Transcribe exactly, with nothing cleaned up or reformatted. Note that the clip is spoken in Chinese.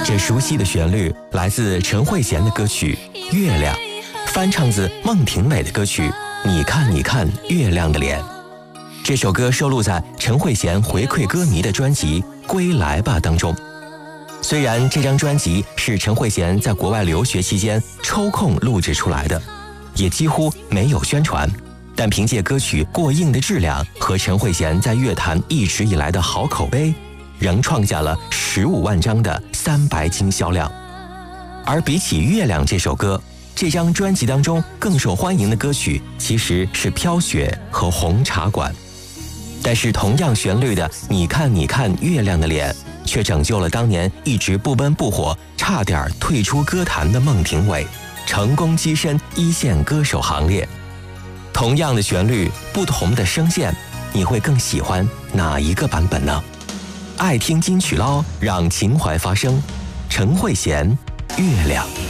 这熟悉的旋律来自陈慧娴的歌曲《月亮》，翻唱自孟庭苇的歌曲《你看你看月亮的脸》。这首歌收录在陈慧娴回馈歌迷的专辑《归来吧》当中。虽然这张专辑是陈慧娴在国外留学期间抽空录制出来的，也几乎没有宣传，但凭借歌曲过硬的质量和陈慧娴在乐坛一直以来的好口碑，仍创下了十五万张的三白金销量。而比起《月亮》这首歌，这张专辑当中更受欢迎的歌曲其实是《飘雪》和《红茶馆》。但是同样旋律的《你看你看月亮的脸》却拯救了当年一直不温不火、差点退出歌坛的孟庭苇，成功跻身一线歌手行列。同样的旋律，不同的声线，你会更喜欢哪一个版本呢？爱听金曲捞，让情怀发声。陈慧娴《月亮》。